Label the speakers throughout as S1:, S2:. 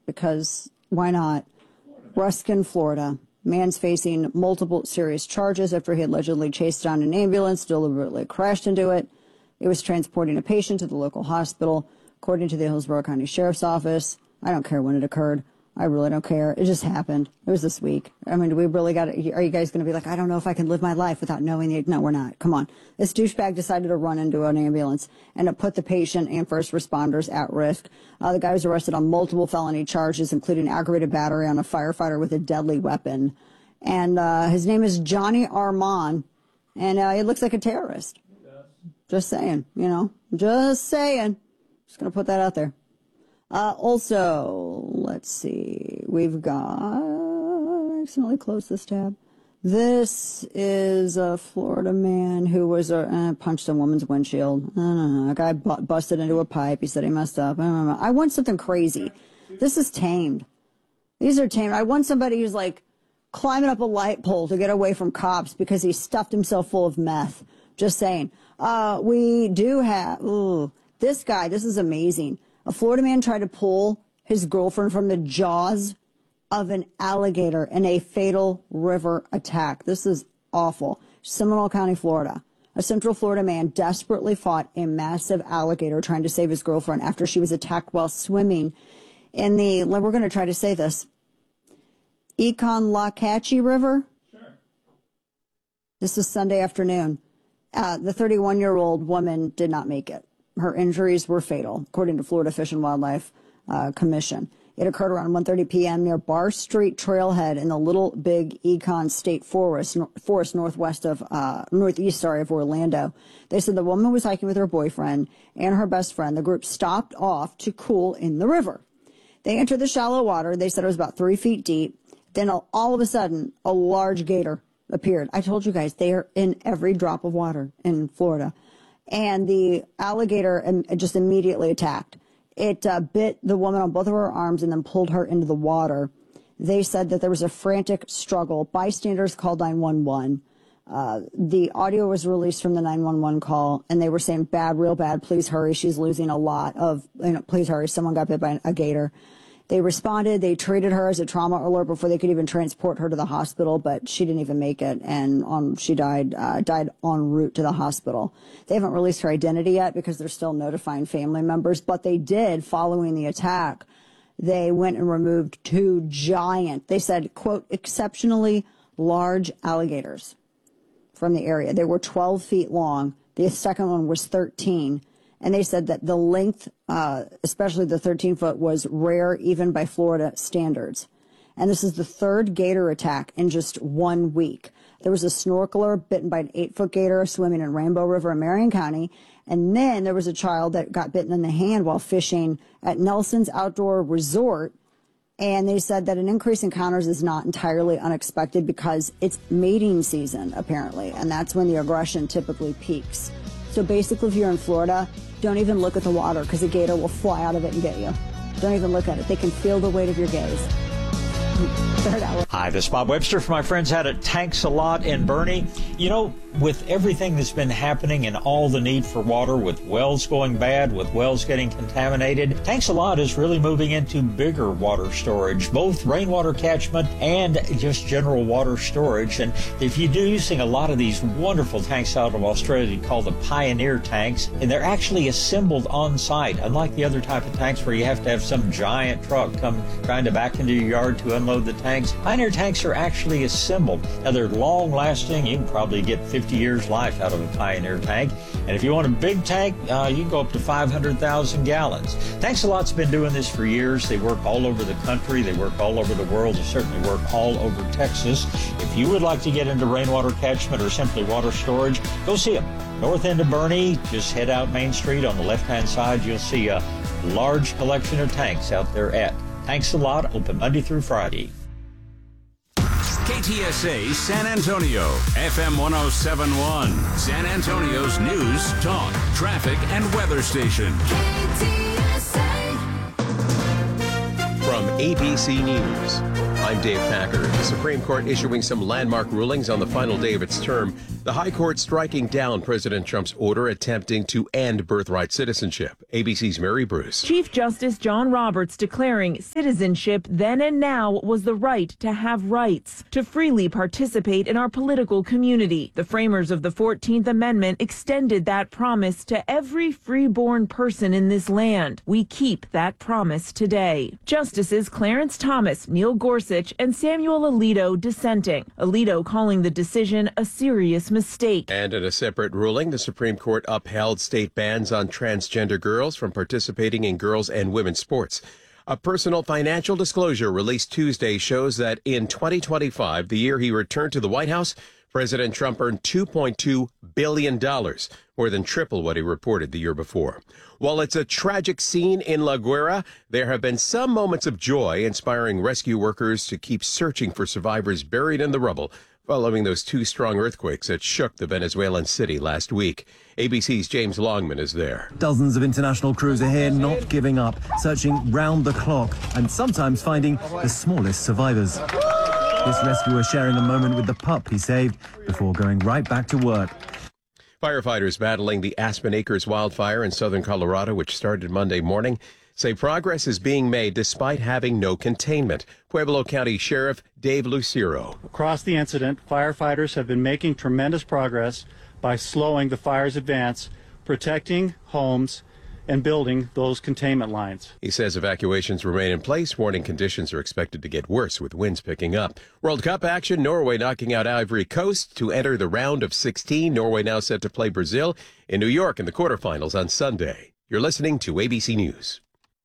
S1: because why not? Ruskin, Florida. Man's facing multiple serious charges after he allegedly chased down an ambulance, deliberately crashed into it. It was transporting a patient to the local hospital, according to the Hillsborough County Sheriff's Office. I don't care when it occurred. I really don't care. It just happened. It was this week. I mean, do we really got to, are you guys going to be like, I don't know if I can live my life without knowing the, no, we're not. Come on. This douchebag decided to run into an ambulance and to put the patient and first responders at risk. The guy was arrested on multiple felony charges, including aggravated battery on a firefighter with a deadly weapon. And his name is Johnny Armand, and he looks like a terrorist. Just saying, you know, just saying. Just going to put that out there. Also, let's see, we've got, I accidentally closed this tab. This is a Florida man who was punched a woman's windshield. I don't know, a guy busted into a pipe. He said he messed up. I don't know. I want something crazy. This is tamed. These are tamed. I want somebody who's like climbing up a light pole to get away from cops because he stuffed himself full of meth. Just saying. We do have, this guy, this is amazing. A Florida man tried to pull his girlfriend from the jaws of an alligator in a fatal river attack. This is awful. Seminole County, Florida. A Central Florida man desperately fought a massive alligator trying to save his girlfriend after she was attacked while swimming in the, we're going to try to say this, Econlockhatchee River. Sure. This is Sunday afternoon. The 31-year-old woman did not make it. Her injuries were fatal, according to Florida Fish and Wildlife Commission. It occurred around 1:30 p.m. near Barr Street Trailhead in the Little Big Econ State Forest northeast of Orlando. They said the woman was hiking with her boyfriend and her best friend. The group stopped off to cool in the river. They entered the shallow water. They said it was about 3 feet deep. Then all of a sudden, a large gator appeared. I told you guys, they are in every drop of water in Florida. And the alligator just immediately attacked. It bit the woman on both of her arms and then pulled her into the water. They said that there was a frantic struggle. Bystanders called 911. The audio was released from the 911 call, and they were saying, bad, real bad, please hurry. She's losing a lot of, please hurry. Someone got bit by a gator. They responded. They treated her as a trauma alert before they could even transport her to the hospital, but she didn't even make it, and she died en route to the hospital. They haven't released her identity yet because they're still notifying family members, but they did following the attack. They went and removed 2 giant, they said, quote, exceptionally large alligators from the area. They were 12 feet long. The second one was 13. And they said that the length, especially the 13-foot, was rare even by Florida standards. And this is the 3rd gator attack in just 1 week. There was a snorkeler bitten by an 8-foot gator swimming in Rainbow River in Marion County. And then there was a child that got bitten in the hand while fishing at Nelson's Outdoor Resort. And they said that an increase in encounters is not entirely unexpected because it's mating season, apparently. And that's when the aggression typically peaks. So basically, if you're in Florida, don't even look at the water because a gator will fly out of it and get you. Don't even look at it. They can feel the weight of your gaze.
S2: Hi, this is Bob Webster from my friends out at Tanks A Lot in Bernie. You know, with everything that's been happening and all the need for water, with wells going bad, with wells getting contaminated, Tanks A Lot is really moving into bigger water storage, both rainwater catchment and just general water storage. And if you're using a lot of these wonderful tanks out of Australia called the Pioneer tanks, and they're actually assembled on site, unlike the other type of tanks where you have to have some giant truck come trying to back into your yard to unload the tanks. Pioneer tanks are actually assembled. Now, they're long-lasting. You can probably get 50 years life out of a Pioneer tank. And if you want a big tank, you can go up to 500,000 gallons. Tanks A Lot's been doing this for years. They work all over the country. They work all over the world. They certainly work all over Texas. If you would like to get into rainwater catchment or simply water storage, go see them. North end of Bernie, just head out Main Street. On the left-hand side, you'll see a large collection of tanks out there at Tanks A Lot, open Monday through Friday.
S3: KTSA San Antonio, FM 107.1, San Antonio's news, talk, traffic, and weather station. KTSA.
S4: From ABC News, I'm Dave Packer. The Supreme Court issuing some landmark rulings on the final day of its term. The High Court striking down President Trump's order attempting to end birthright citizenship. ABC's Mary Bruce.
S5: Chief Justice John Roberts declaring citizenship then and now was the right to have rights, to freely participate in our political community. The framers of the 14th Amendment extended that promise to every freeborn person in this land. We keep that promise today. Justices Clarence Thomas, Neil Gorsuch, and Samuel Alito dissenting. Alito calling the decision a serious mistake.
S4: And in a separate ruling, the Supreme Court upheld state bans on transgender girls from participating in girls' and women's sports. A personal financial disclosure released Tuesday shows that in 2025, the year he returned to the White House, President Trump earned $2.2 billion, more than triple what he reported the year before. While it's a tragic scene in La Guaira, there have been some moments of joy, inspiring rescue workers to keep searching for survivors buried in the rubble following those two strong earthquakes that shook the Venezuelan city last week. ABC's James Longman is there.
S6: Dozens of international crews are here, not giving up, searching round the clock and sometimes finding the smallest survivors. This rescuer sharing a moment with the pup he saved before going right back to work.
S4: Firefighters battling the Aspen Acres wildfire in southern Colorado, which started Monday morning, say progress is being made despite having no containment. Pueblo County Sheriff Dave Lucero.
S7: Across the incident, firefighters have been making tremendous progress by slowing the fire's advance, protecting homes, and building those containment lines.
S4: He says evacuations remain in place. Warning conditions are expected to get worse with winds picking up. World Cup action, Norway knocking out Ivory Coast to enter the round of 16. Norway now set to play Brazil in New York in the quarterfinals on Sunday. You're listening to ABC News.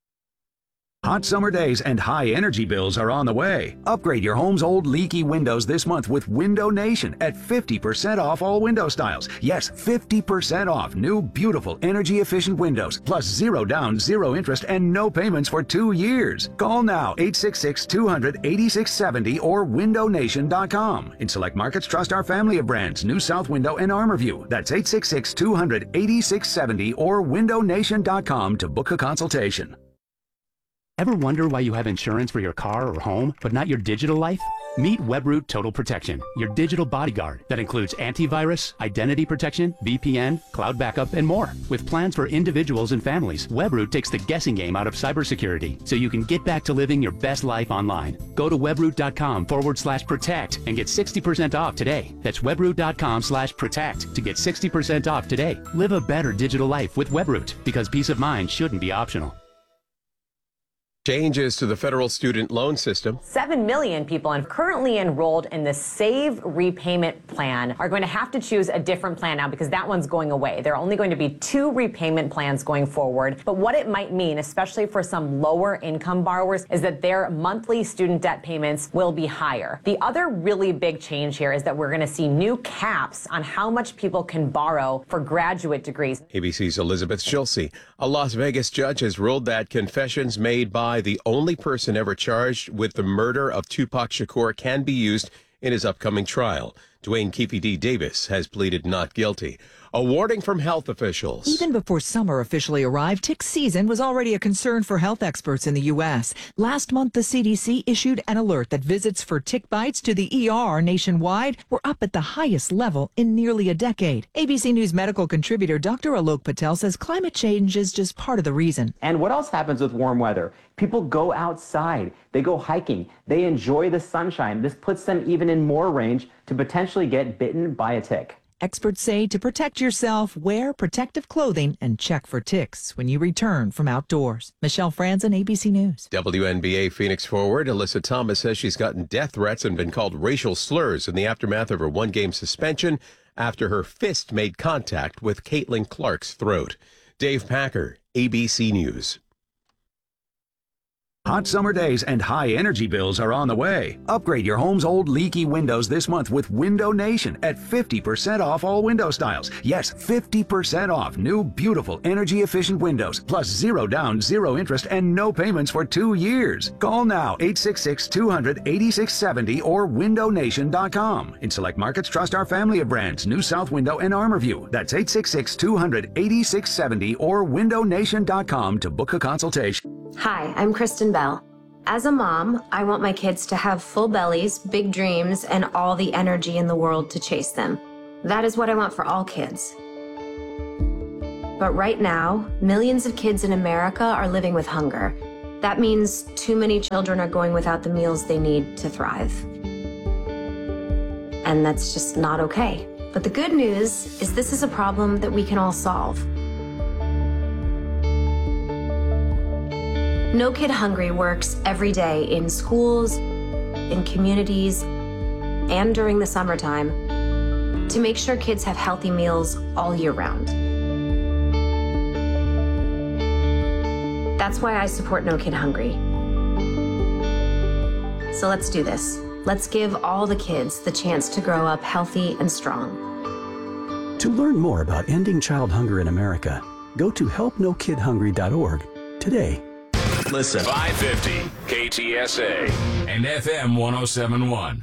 S3: Hot summer days and high energy bills are on the way. Upgrade your home's old leaky windows this month with Window Nation at 50% off all window styles. Yes, 50% off new, beautiful, energy-efficient windows, plus zero down, zero interest, and no payments for 2 years. Call now, 866-200-8670 or windownation.com. In select markets, trust our family of brands, New South Window and ArmorView. That's 866-200-8670 or windownation.com to book a consultation.
S8: Ever wonder why you have insurance for your car or home, but not your digital life? Meet Webroot Total Protection, your digital bodyguard that includes antivirus, identity protection, VPN, cloud backup, and more. With plans for individuals and families, Webroot takes the guessing game out of cybersecurity so you can get back to living your best life online. Go to webroot.com/protect and get 60% off today. That's webroot.com/protect to get 60% off today. Live a better digital life with Webroot, because peace of mind shouldn't be optional.
S4: Changes to the federal student loan system.
S9: 7 million people currently enrolled in the Save Repayment Plan are going to have to choose a different plan now because that one's going away. There are only going to be 2 repayment plans going forward. But what it might mean, especially for some lower income borrowers, is that their monthly student debt payments will be higher. The other really big change here is that we're going to see new caps on how much people can borrow for graduate degrees.
S4: ABC's Elizabeth Schulze. A Las Vegas judge has ruled that confessions made by the only person ever charged with the murder of Tupac Shakur can be used in his upcoming trial. Dwayne Keefe D. Davis has pleaded not guilty. A warning from health officials.
S10: Even before summer officially arrived, tick season was already a concern for health experts in the U.S. Last month, the CDC issued an alert that visits for tick bites to the ER nationwide were up at the highest level in nearly a decade. ABC News medical contributor Dr. Alok Patel says climate change is just part of the reason.
S11: And what else happens with warm weather? People go outside, they go hiking, they enjoy the sunshine. This puts them even in more range to potentially get bitten by a tick.
S10: Experts say to protect yourself, wear protective clothing and check for ticks when you return from outdoors. Michelle Franzen, ABC News.
S4: WNBA Phoenix forward Alyssa Thomas says she's gotten death threats and been called racial slurs in the aftermath of her one-game suspension after her fist made contact with Caitlin Clark's throat. Dave Packer, ABC News.
S3: Hot summer days and high energy bills are on the way. Upgrade your home's old leaky windows this month with Window Nation at 50% off all window styles. Yes, 50% off new, beautiful, energy-efficient windows, plus zero down, zero interest, and no payments for 2 years. Call now, 866-200-8670 or windownation.com. In select markets, trust our family of brands, New South Window and ArmorView. That's 866-200-8670 or windownation.com to book a consultation.
S12: Hi, I'm Kristen Bell. As a mom, I want my kids to have full bellies, big dreams, and all the energy in the world to chase them. That is what I want for all kids. But right now, millions of kids in America are living with hunger. That means too many children are going without the meals they need to thrive. And that's just not okay. But the good news is this is a problem that we can all solve. No Kid Hungry works every day in schools, in communities, and during the summertime to make sure kids have healthy meals all year round. That's why I support No Kid Hungry. So let's do this. Let's give all the kids the chance to grow up healthy and strong.
S13: To learn more about ending child hunger in America, go to helpnokidhungry.org today.
S14: Listen. 550 KTSA and FM 1071.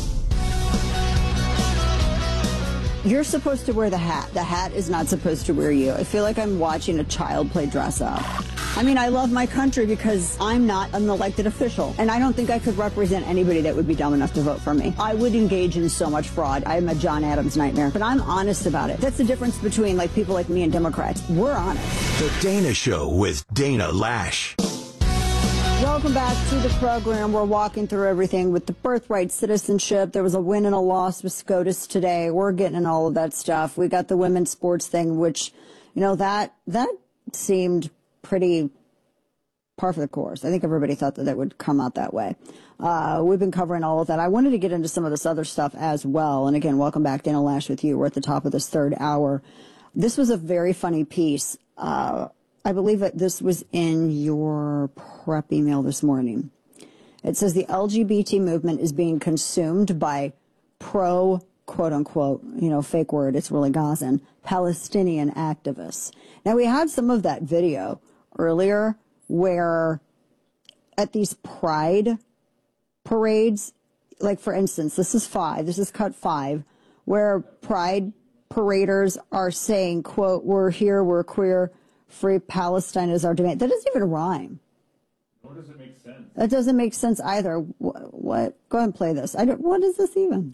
S1: You're supposed to wear the hat. The hat is not supposed to wear you. I feel like I'm watching a child play dress up. I mean, I love my country because I'm not an elected official, and I don't think I could represent anybody that would be dumb enough to vote for me. I would engage in so much fraud. I'm a John Adams nightmare, but I'm honest about it. That's the difference between like people like me and Democrats. We're honest.
S15: The Dana Show with Dana Lash.
S1: Welcome back to the program. We're walking through everything with the birthright citizenship. There was a win and a loss with SCOTUS today. We're getting in all of that stuff. We got the women's sports thing, which, you know, that seemed pretty par for the course. I think everybody thought that would come out that way. We've been covering all of that. I wanted to get into some of this other stuff as well. And again, welcome back. Dana Lash with you. We're at the top of this third hour. This was a very funny piece. I believe that this was in your prep email this morning. It says the LGBT movement is being consumed by pro, quote unquote, you know, fake word, it's really Gazan, Palestinian activists. Now, we had some of that video earlier where at these pride parades, like for instance, this is cut 5, where pride paraders are saying, quote, we're here, we're queer, free Palestine is our demand. That doesn't even rhyme.
S16: Nor does it make sense.
S1: That doesn't make sense either. What? Go ahead and play this. What is this even?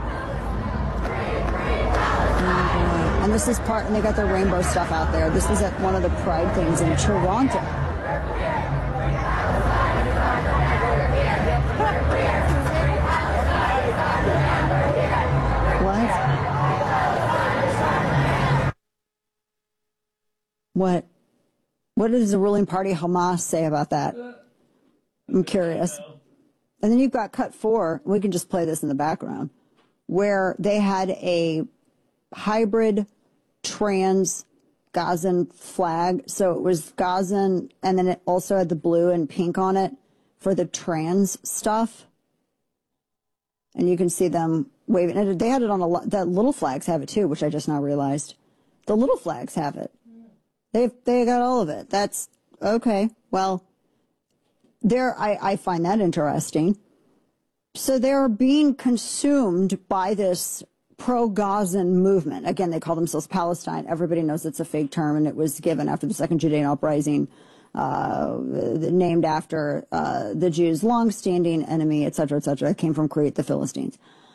S1: And this is part, and they got their rainbow stuff out there. This was at one of the pride things in Toronto. What? What does the ruling party Hamas say about that? I'm curious. And then you've got cut 4. We can just play this in the background, where they had a hybrid trans Gazan flag. So it was Gazan, and then it also had the blue and pink on it for the trans stuff. And you can see them waving. And they had it on the little flags have it too, which I just now realized. The little flags have it. They got all of it. That's okay. Well, I find that interesting. So they're being consumed by this pro-Gazan movement. Again, they call themselves Palestine. Everybody knows it's a fake term, and it was given after the Second Judean Uprising, named after the Jews' long-standing enemy, et cetera, it came from Crete, the Philistines.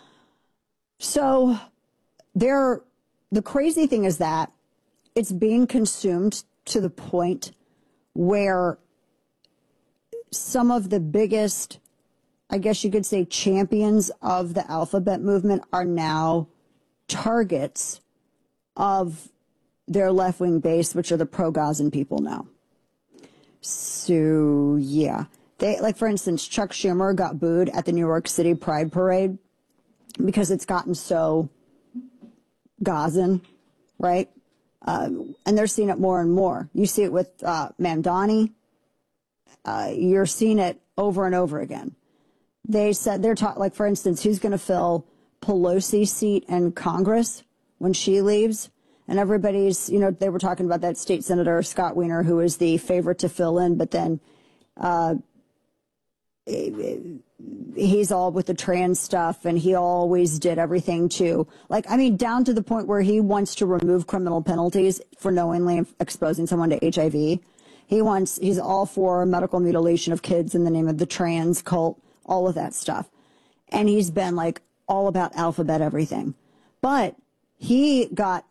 S1: So the crazy thing is that it's being consumed to the point where some of the biggest, I guess you could say, champions of the alphabet movement are now targets of their left-wing base, which are the pro-Gazan people now. So, yeah. Like, for instance, Chuck Schumer got booed at the New York City Pride Parade because it's gotten so Gazan, right? And they're seeing it more and more. You see it with Mamdani. You're seeing it over and over again. They said they're talking, like, for instance, who's going to fill Pelosi's seat in Congress when she leaves? And everybody's, you know, they were talking about that state senator, Scott Wiener, who is the favorite to fill in, but then he's all with the trans stuff, and he always did everything to, like, I mean, down to the point where he wants to remove criminal penalties for knowingly exposing someone to HIV. He's all for medical mutilation of kids in the name of the trans cult, all of that stuff. And he's been like all about alphabet everything. But he got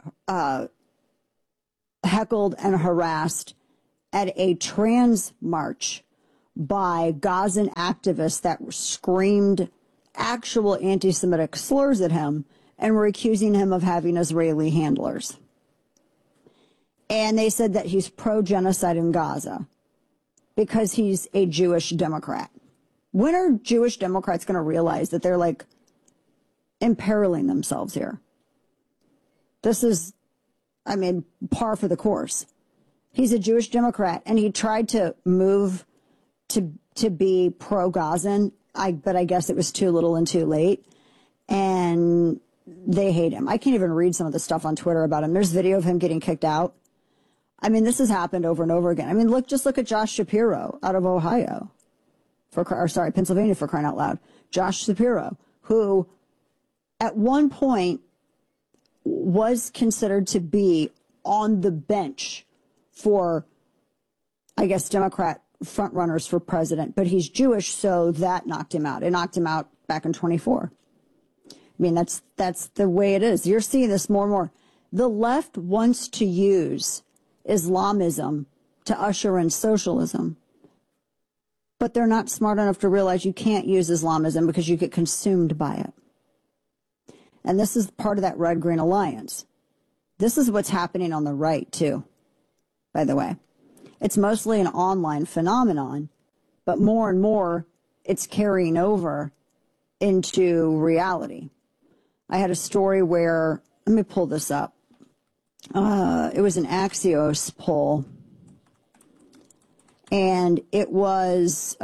S1: heckled and harassed at a trans march by Gazan activists that screamed actual anti-Semitic slurs at him and were accusing him of having Israeli handlers. And they said that he's pro-genocide in Gaza because he's a Jewish Democrat. When are Jewish Democrats going to realize that they're like imperiling themselves here? This is, I mean, par for the course. He's a Jewish Democrat, and he tried to move to be pro-Gazan, but I guess it was too little and too late, and they hate him. I can't even read some of the stuff on Twitter about him. There's video of him getting kicked out. I mean, this has happened over and over again. I mean, just look at Josh Shapiro out of Ohio, Pennsylvania, for crying out loud. Josh Shapiro, who at one point was considered to be on the bench for, I guess, Democrat frontrunners for president, but he's Jewish, so that knocked him out. It knocked him out back in 24. I mean, that's the way it is. You're seeing this more and more. The left wants to use Islamism to usher in socialism, but they're not smart enough to realize you can't use Islamism because you get consumed by it. And this is part of that red-green alliance. This is what's happening on the right, too, by the way. It's mostly an online phenomenon, but more and more it's carrying over into reality. I had a story where, let me pull this up. It was an Axios poll, and it was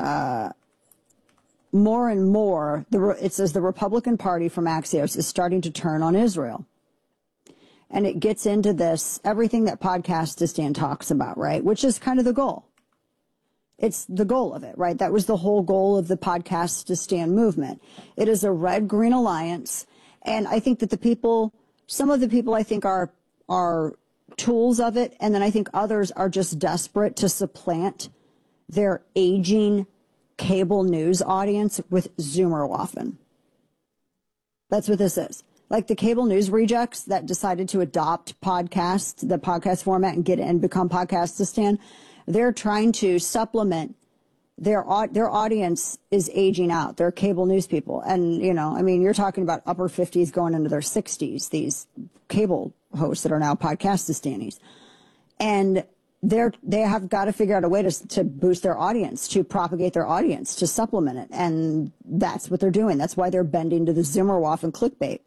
S1: more and more, it says the Republican Party from Axios is starting to turn on Israel. And it gets into this, everything that Podcastistan talks about, right? Which is kind of the goal. It's the goal of it, right? That was the whole goal of the Podcastistan movement. It is a red-green alliance. And I think that some of the people I think are tools of it. And then I think others are just desperate to supplant their aging cable news audience with Zoomerwaffen. That's what this is. Like the cable news rejects that decided to adopt the podcast format and become Podcastistan, they're trying to supplement their audience is aging out. They're cable news people. And, I mean, you're talking about upper 50s going into their 60s, these cable hosts that are now Podcastistanis. And they have got to figure out a way to boost their audience, to propagate their audience, to supplement it. And that's what they're doing. That's why they're bending to the Zoomerwaffen clickbait.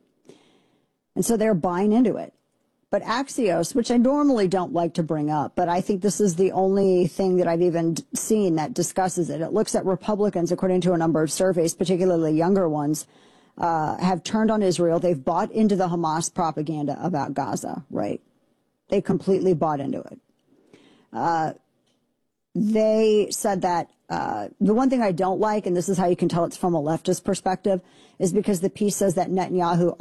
S1: And so they're buying into it. But Axios, which I normally don't like to bring up, but I think this is the only thing that I've even seen that discusses it. It looks at Republicans, according to a number of surveys, particularly younger ones, have turned on Israel. They've bought into the Hamas propaganda about Gaza, right? They completely bought into it. They said that the one thing I don't like, and this is how you can tell it's from a leftist perspective, is because the piece says that Netanyahu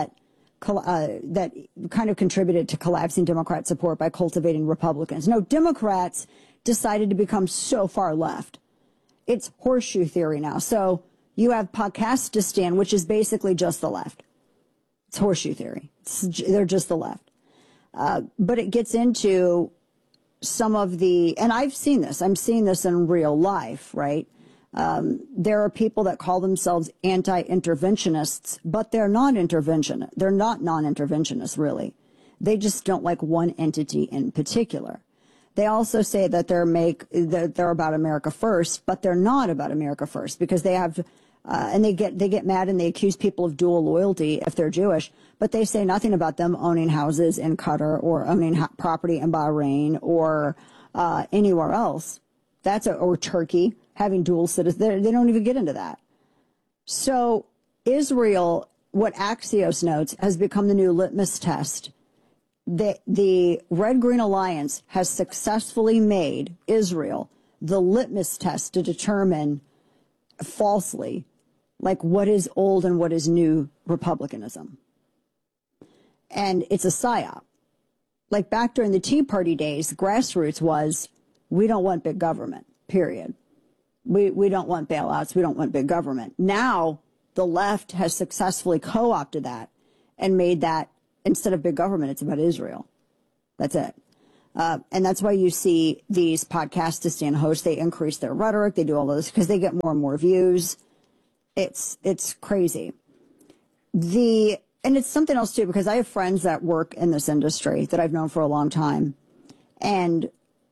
S1: that kind of contributed to collapsing Democrat support by cultivating Republicans. No, Democrats decided to become so far left. It's horseshoe theory now. So you have Podcastistan, which is basically just the left. It's horseshoe theory. They're just the left. But it gets into some of and I've seen this. I'm seeing this in real life, right? There are people that call themselves anti-interventionists, but they're not They're not non-interventionists, really. They just don't like one entity in particular. They also say that they're about America first, but they're not about America first because they have, and they get mad and they accuse people of dual loyalty if they're Jewish, but they say nothing about them owning houses in Qatar or owning property in Bahrain or anywhere else. Or Turkey. Having dual citizens, they don't even get into that. So Israel, what Axios notes, has become the new litmus test. The Red-Green Alliance has successfully made Israel the litmus test to determine falsely, like what is old and what is new republicanism. And it's a psyop. Like back during the Tea Party days, grassroots was we don't want big government, period. We don't want bailouts. We don't want big government. Now, the left has successfully co-opted that and made that, instead of big government, it's about Israel. That's it. And that's why you see these Podcastistan hosts, they increase their rhetoric, they do all of this because they get more and more views. It's crazy. And it's something else too, because I have friends that work in this industry that I've known for a long time, and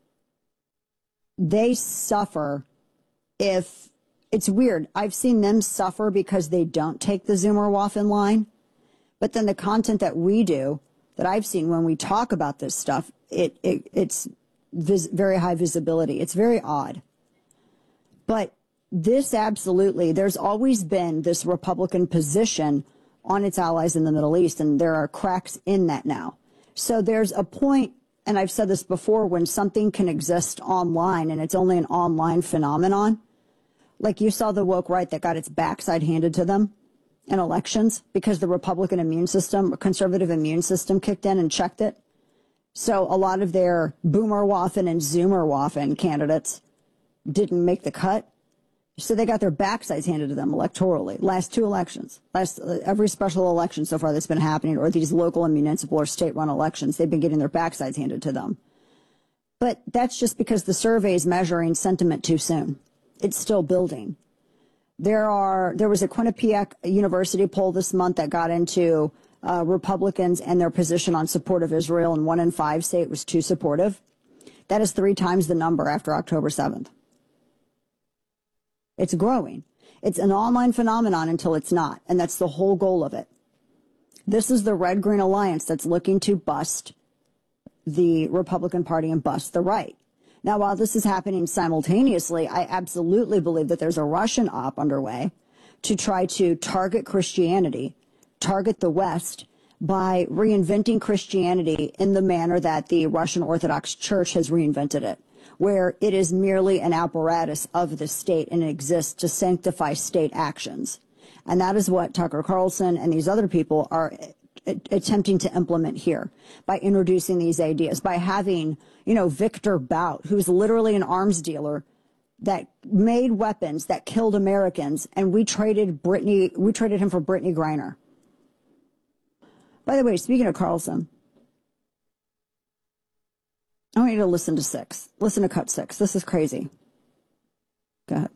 S1: they suffer if it's weird. I've seen them suffer because they don't take the Zoomer-Waffen line, but then the content that we do, that I've seen when we talk about this stuff, it's very high visibility. It's very odd. But this absolutely, there's always been this Republican position on its allies in the Middle East, and there are cracks in that now. So there's a point, and I've said this before, when something can exist online and it's only an online phenomenon. Like you saw the woke right that got its backside handed to them in elections because the Republican immune system, conservative immune system kicked in and checked it. So a lot of their Boomer-Waffen and Zoomer-Waffen candidates didn't make the cut. So they got their backsides handed to them electorally. Last two elections, every special election so far that's been happening, or these local and municipal or state-run elections, they've been getting their backsides handed to them. But that's just because the survey is measuring sentiment too soon. It's still building. There was a Quinnipiac University poll this month that got into Republicans and their position on support of Israel, and 1 in 5 say it was too supportive. That is 3 times the number after October 7th. It's growing. It's an online phenomenon until it's not, and that's the whole goal of it. This is the Red-Green Alliance that's looking to bust the Republican Party and bust the right. Now, while this is happening simultaneously, I absolutely believe that there's a Russian op underway to try to target Christianity, target the West, by reinventing Christianity in the manner that the Russian Orthodox Church has reinvented it, where it is merely an apparatus of the state and it exists to sanctify state actions. And that is what Tucker Carlson and these other people are attempting to implement here by introducing these ideas, by having, Victor Bout, who's literally an arms dealer that made weapons that killed Americans, and we traded him for Brittany Griner. By the way, speaking of Carlson, I want you to listen to 6. Listen to cut 6. This is crazy. Go ahead.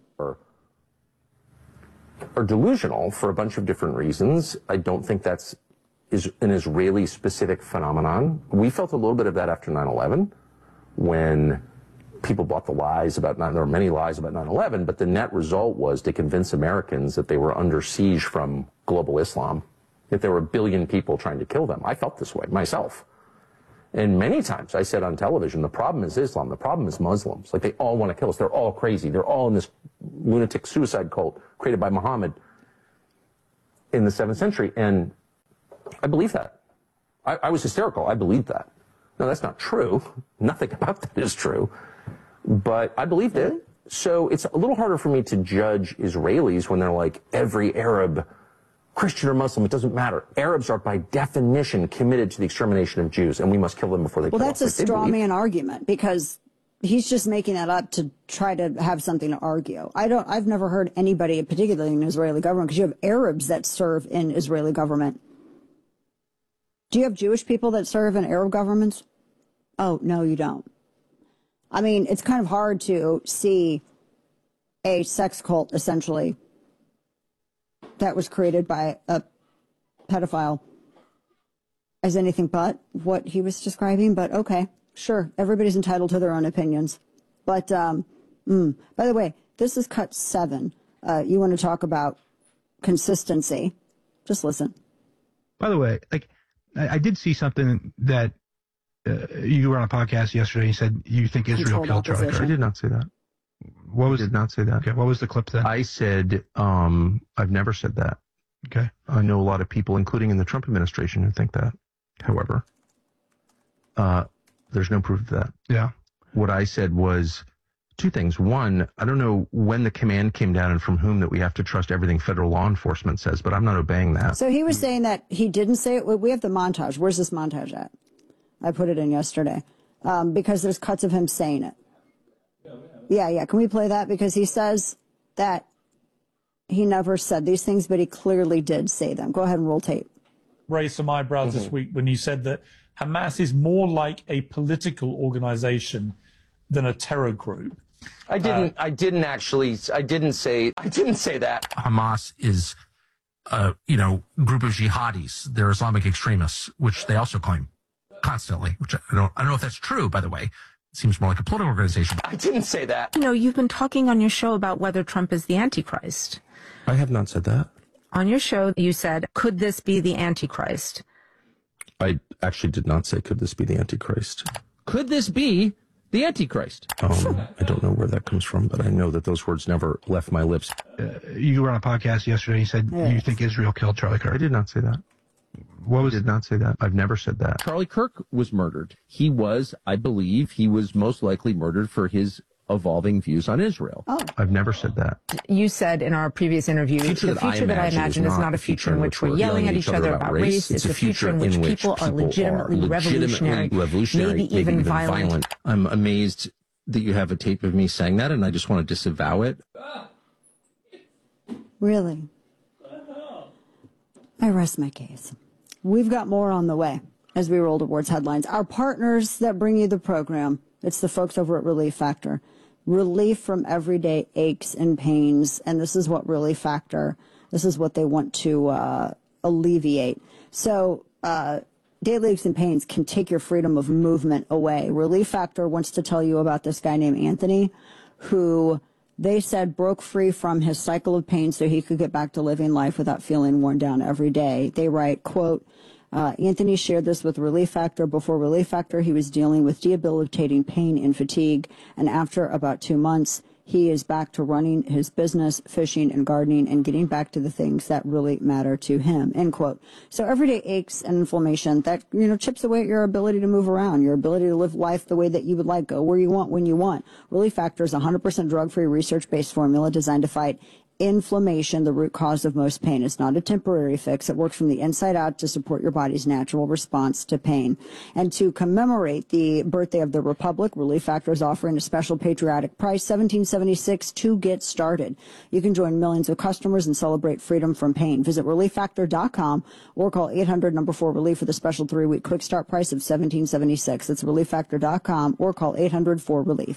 S17: Are delusional for a bunch of different reasons. I don't think that's an Israeli-specific phenomenon. We felt a little bit of that after 9/11, when people bought the lies about there were many lies about 9/11, but the net result was to convince Americans that they were under siege from global Islam, that there were a billion people trying to kill them. I felt this way myself. And many times I said on television, the problem is Islam, the problem is Muslims. Like, they all want to kill us. They're all crazy. They're all in this lunatic suicide cult created by Muhammad in the 7th century. And I believe that. I was hysterical. I believed that. No, that's not true. Nothing about that is true. But I believed it. So it's a little harder for me to judge Israelis when they're like, every Arab, Christian or Muslim, it doesn't matter. Arabs are by definition committed to the extermination of Jews, and we must kill them before they kill us.
S1: Well, that's a straw man argument, because he's just making that up to try to have something to argue. I've never heard anybody, particularly in the Israeli government, because you have Arabs that serve in Israeli government. Do you have Jewish people that serve in Arab governments? Oh, no, you don't. I mean, it's kind of hard to see a sex cult, essentially, that was created by a pedophile as anything but what he was describing. But okay, sure, everybody's entitled to their own opinions. But by the way, this is cut 7. You want to talk about consistency? Just listen.
S18: By the way, I did see something that you were on a podcast yesterday. You said you think Israel killed Charlie Kirk.
S17: I did not say that.
S18: I
S17: did not say that.
S18: Okay, what was the clip then?
S17: I said, I've never said that.
S18: Okay.
S17: I know a lot of people, including in the Trump administration, who think that. However, there's no proof of that.
S18: Yeah.
S17: What I said was 2 things. One, I don't know when the command came down and from whom that we have to trust everything federal law enforcement says, but I'm not obeying that.
S1: So he was saying that he didn't say it. We have the montage. Where's this montage at? I put it in yesterday because there's cuts of him saying it. Yeah. Can we play that? Because he says that he never said these things, but he clearly did say them. Go ahead and roll tape.
S19: Raised some eyebrows this week when you said that Hamas is more like a political organization than a terror group.
S20: I didn't say that.
S21: Hamas is group of jihadis. They're Islamic extremists, which they also claim constantly, which I don't know if that's true, by the way. It seems more like a political organization.
S20: I didn't say that.
S22: You've been talking on your show about whether Trump is the Antichrist.
S21: I have not said that.
S22: On your show, you said, could this be the Antichrist?
S21: I actually did not say, could this be the Antichrist?
S23: Could this be the Antichrist?
S21: I don't know where that comes from, but I know that those words never left my lips.
S18: You were on a podcast yesterday. You said you think Israel killed Charlie Kirk.
S21: I did not say that. I did not say that. I've never said that.
S23: Charlie Kirk was murdered. I believe he was most likely murdered for his evolving views on Israel.
S1: Oh.
S21: I've never said that.
S22: You said in our previous interview, the future that I imagine is not a future in which we're yelling at each other about race. It's a future in which people are legitimately revolutionary, maybe even violent.
S23: I'm amazed that you have a tape of me saying that, and I just want to disavow it.
S1: Really? I rest my case. We've got more on the way as we roll towards headlines. Our partners that bring you the program, it's the folks over at Relief Factor. Relief from everyday aches and pains, and this is what Relief Factor, this is what they want to alleviate. So daily aches and pains can take your freedom of movement away. Relief Factor wants to tell you about this guy named Anthony, who they said broke free from his cycle of pain so he could get back to living life without feeling worn down every day. They write, quote, Anthony shared this with Relief Factor. Before Relief Factor, he was dealing with debilitating pain and fatigue. And after about 2 months, he is back to running his business, fishing and gardening, and getting back to the things that really matter to him, end quote. So everyday aches and inflammation that, chips away at your ability to move around, your ability to live life the way that you would like, go where you want, when you want. Relief Factor is a 100% drug-free, research-based formula designed to fight inflammation, the root cause of most pain. It's not a temporary fix. It works from the inside out to support your body's natural response to pain. And to commemorate the birthday of the Republic, Relief Factor is offering a special patriotic price, $17.76 to get started. You can join millions of customers and celebrate freedom from pain. Visit ReliefFactor.com or call 800-4RELIEF for the special 3-week quick start price of $17.76. That's ReliefFactor.com or call 800-4RELIEF.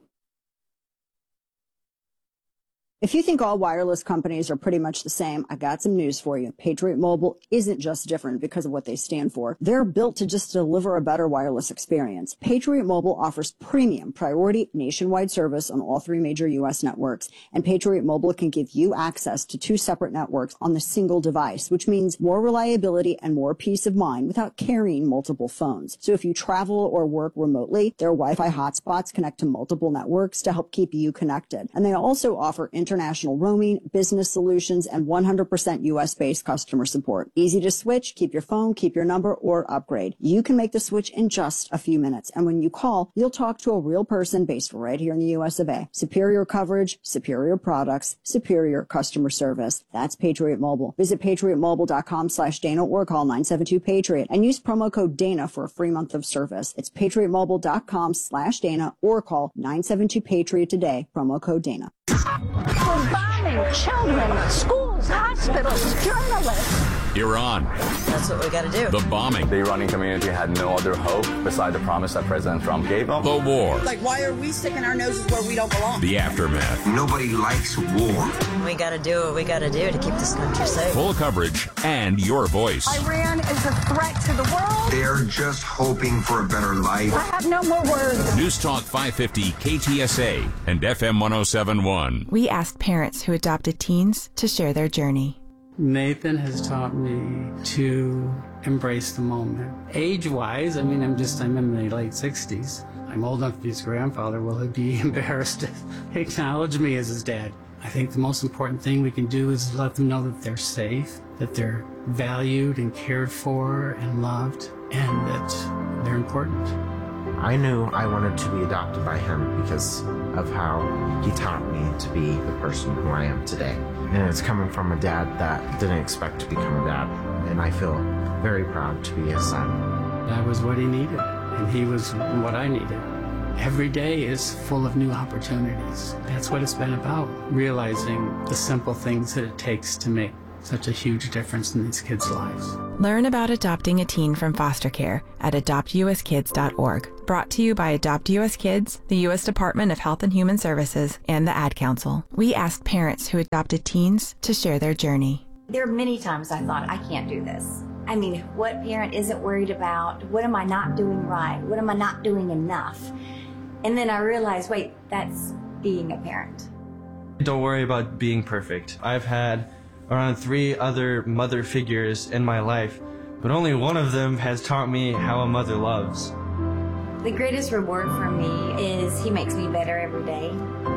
S1: If you think all wireless companies are pretty much the same, I got some news for you. Patriot Mobile isn't just different because of what they stand for. They're built to just deliver a better wireless experience. Patriot Mobile offers premium priority nationwide service on all 3 major U.S. networks. And Patriot Mobile can give you access to 2 separate networks on the single device, which means more reliability and more peace of mind without carrying multiple phones. So if you travel or work remotely, their Wi-Fi hotspots connect to multiple networks to help keep you connected. And they also offer international roaming, business solutions, and 100% U.S.-based customer support. Easy to switch, keep your phone, keep your number, or upgrade. You can make the switch in just a few minutes. And when you call, you'll talk to a real person based right here in the U.S. of A. Superior coverage, superior products, superior customer service. That's Patriot Mobile. Visit patriotmobile.com/Dana or call 972-PATRIOT and use promo code Dana for a free month of service. It's patriotmobile.com/Dana or call 972-PATRIOT today. Promo code Dana.
S24: For bombing children, schools, hospitals, journalists.
S14: Iran.
S25: That's what we got to do.
S14: The bombing.
S26: The Iranian community had no other hope beside the promise that President Trump gave them.
S14: The war.
S27: Like, why are we sticking our noses where we don't belong?
S14: The aftermath.
S15: Nobody likes war.
S25: We got to do what we got to do to keep this country safe.
S14: Full coverage and your voice.
S24: Iran is a threat to the world.
S15: They're just hoping for a better life.
S24: I have no more words.
S14: News Talk 550 KTSA and FM 1071.
S28: We asked parents who adopted teens to share their journey.
S29: Nathan has taught me to embrace the moment. Age-wise, I'm in my late 60s. I'm old enough to be his grandfather. Will he be embarrassed to acknowledge me as his dad? I think the most important thing we can do is let them know that they're safe, that they're valued and cared for and loved, and that they're important.
S30: I knew I wanted to be adopted by him because of how he taught me to be the person who I am today. And it's coming from a dad that didn't expect to become a dad. And I feel very proud to be his son.
S29: That was what he needed, and he was what I needed. every day is full of new opportunities. That's what it's been about, realizing the simple things that it takes to make such a huge difference in these kids' lives.
S28: Learn about adopting a teen from foster care at adoptuskids.org. Brought to you by Adopt US Kids, the U.S. Department of Health and Human Services, and the Ad Council. We asked parents who adopted teens to share their journey.
S2: There are many times I thought, I can't do this. I mean, what parent isn't worried about? What am I not doing right? What am I not doing enough? And then I realized, wait, that's being a parent.
S3: Don't worry about being perfect. I've had around 3 other mother figures in my life, but only one of them has taught me how a mother loves.
S2: The greatest reward for me is he makes me better every day.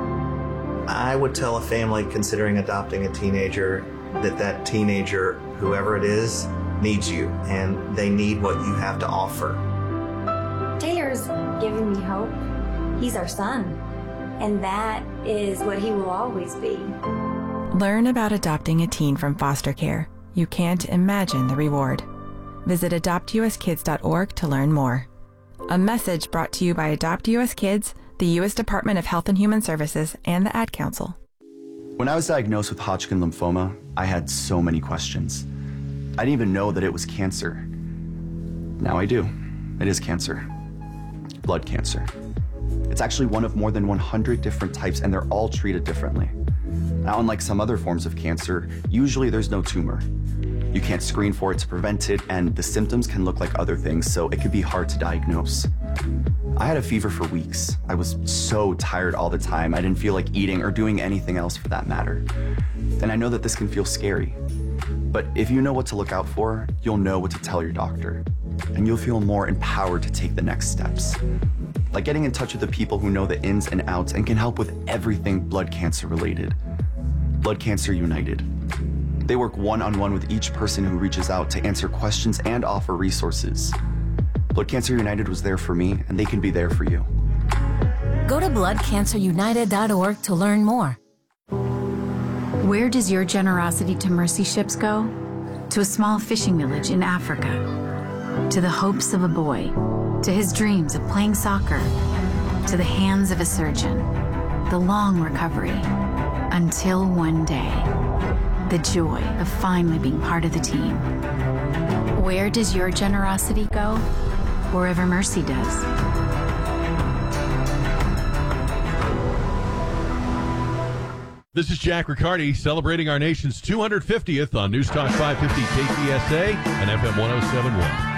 S4: I would tell a family considering adopting a teenager that teenager, whoever it is, needs you, and they need what you have to offer.
S2: Taylor's giving me hope. He's our son, and that is what he will always be.
S28: Learn about adopting a teen from foster care. You can't imagine the reward. Visit adoptuskids.org to learn more. A message brought to you by Adopt US Kids, the U.S. Department of Health and Human Services, and the Ad Council.
S5: When I was diagnosed with Hodgkin lymphoma, I had so many questions. I didn't even know that it was cancer. Now I do. It is cancer. Blood cancer. It's actually one of more than 100 different types, and they're all treated differently. Now, unlike some other forms of cancer, usually there's no tumor. You can't screen for it to prevent it, and the symptoms can look like other things, so it could be hard to diagnose. I had a fever for weeks. I was so tired all the time. I didn't feel like eating or doing anything else for that matter. And I know that this can feel scary. But if you know what to look out for, you'll know what to tell your doctor. And you'll feel more empowered to take the next steps. Like getting in touch with the people who know the ins and outs and can help with everything blood cancer related. Blood Cancer United. They work one-on-one with each person who reaches out to answer questions and offer resources. Blood Cancer United was there for me, and they can be there for you.
S6: Go to bloodcancerunited.org to learn more.
S7: Where does your generosity to mercy ships go? To a small fishing village in Africa. To the hopes of a boy. To his dreams of playing soccer. To the hands of a surgeon. The long recovery. Until one day. The joy of finally being part of the team. Where does your generosity go? Wherever mercy does.
S8: This is Jack Riccardi celebrating our nation's 250th on News Talk 550 KTSA and FM 1071.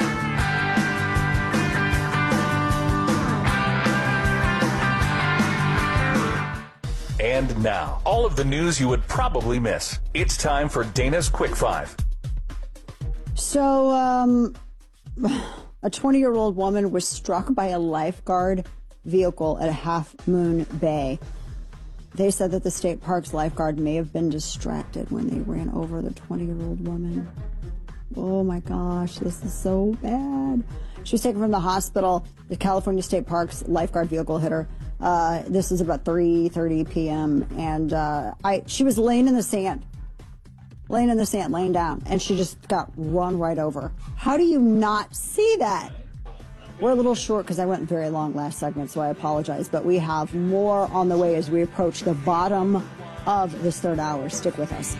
S14: And now, all of the news you would probably miss. It's time for Dana's Quick Five.
S1: So, a 20-year-old woman was struck by a lifeguard vehicle at Half Moon Bay. They said that the state park's lifeguard may have been distracted when they ran over the 20-year-old woman. Oh my gosh, this is so bad. She was taken from the hospital. The California State Park's lifeguard vehicle hit her. This is about 3:30 p.m. And she was laying in the sand, laying down, and she just got run right over. How do you not see that? We're a little short because I went very long last segment, so I apologize. But we have more on the way as we approach the bottom of this third hour. Stick with us.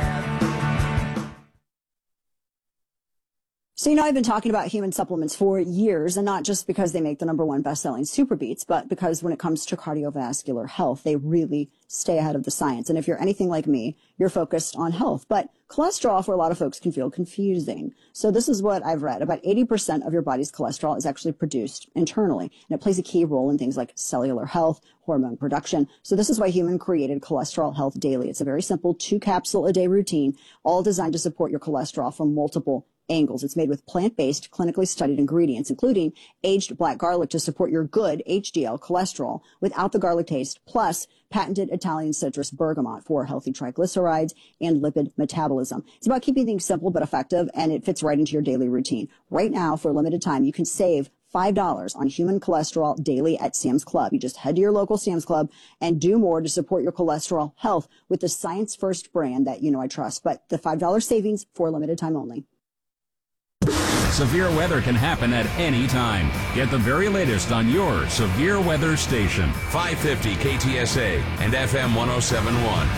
S1: So, I've been talking about human supplements for years, and not just because they make the #1 best-selling Super Beets, but because when it comes to cardiovascular health, they really stay ahead of the science. And if you're anything like me, you're focused on health. But cholesterol, for a lot of folks, can feel confusing. So this is what I've read. About 80% of your body's cholesterol is actually produced internally, and it plays a key role in things like cellular health, hormone production. So this is why Human created Cholesterol Health Daily. It's a very simple 2-capsule-a-day routine, all designed to support your cholesterol from multiple angles. It's made with plant-based, clinically studied ingredients, including aged black garlic to support your good HDL cholesterol without the garlic taste, plus patented Italian citrus bergamot for healthy triglycerides and lipid metabolism. It's about keeping things simple but effective, and it fits right into your daily routine. Right now, for a limited time, you can save $5 on Human Cholesterol Daily at Sam's Club. You just head to your local Sam's Club and do more to support your cholesterol health with the Science First brand that I trust. But the $5 savings for a limited time only.
S9: Severe weather can happen at any time. Get the very latest on your severe weather station.
S10: 550 KTSA and FM 1071.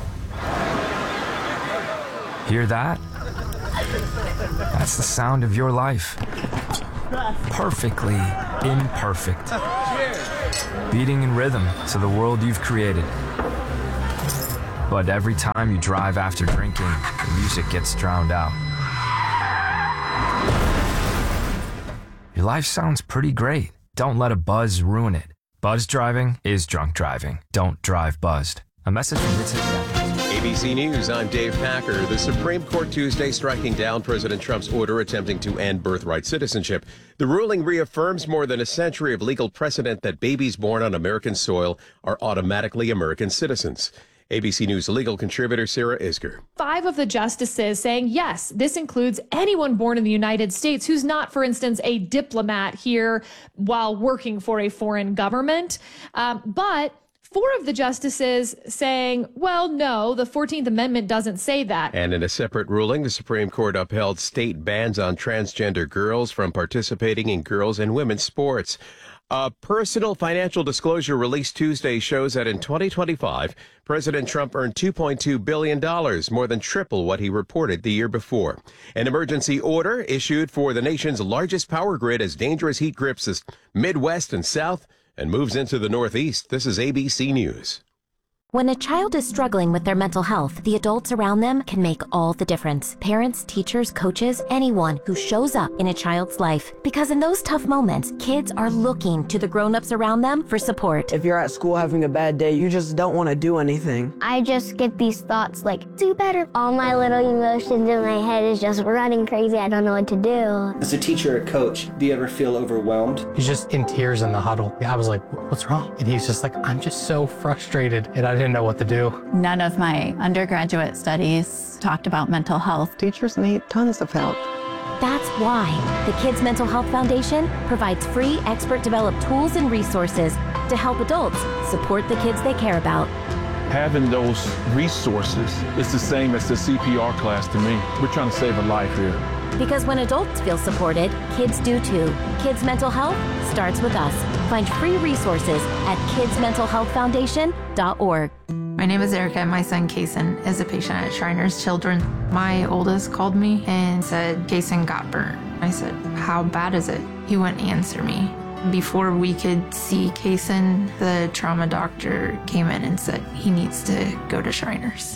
S11: Hear that? That's the sound of your life. Perfectly imperfect. Beating in rhythm to the world you've created. But every time you drive after drinking, the music gets drowned out. Your life sounds pretty great. Don't let a buzz ruin it. Buzz driving is drunk driving. Don't drive buzzed. A message from
S12: ABC News, I'm Dave Packer. The Supreme Court Tuesday striking down President Trump's order attempting to end birthright citizenship. The ruling reaffirms more than a century of legal precedent that babies born on American soil are automatically American citizens. ABC News legal contributor Sarah Isger.
S13: 5 of the justices saying, yes, this includes anyone born in the United States who's not, for instance, a diplomat here while working for a foreign government. But 4 of the justices saying, well, no, the 14th Amendment doesn't say that.
S12: And in a separate ruling, the Supreme Court upheld state bans on transgender girls from participating in girls' and women's sports. A personal financial disclosure released Tuesday shows that in 2025, President Trump earned $2.2 billion, more than triple what he reported the year before. An emergency order issued for the nation's largest power grid as dangerous heat grips the Midwest and South and moves into the Northeast. This is ABC News.
S16: When a child is struggling with their mental health, the adults around them can make all the difference. Parents, teachers, coaches, anyone who shows up in a child's life. Because in those tough moments, kids are looking to the grown-ups around them for support.
S17: If you're at school having a bad day, you just don't want to do anything.
S18: I just get these thoughts like, do better. All my little emotions in my head is just running crazy. I don't know what to do.
S19: As a teacher or coach, do you ever feel overwhelmed?
S20: He's just in tears in the huddle. I was like, what's wrong? And he's just like, I'm just so frustrated. And I didn't know what to do.
S31: None of my undergraduate studies talked about mental health.
S32: Teachers need tons of help.
S16: That's why the Kids Mental Health Foundation provides free expert-developed tools and resources to help adults support the kids they care about.
S33: Having those resources is the same as the CPR class to me. We're trying to save a life here.
S16: Because when adults feel supported, kids do too. Kids Mental Health starts with us. Find free resources at kidsmentalhealthfoundation.org.
S7: My name is Erica and my son Kason is a patient at Shriners Children. My oldest called me and said Kason got burnt. I said, how bad is it? He wouldn't answer me. Before we could see Kason, the trauma doctor came in and said he needs to go to Shriners.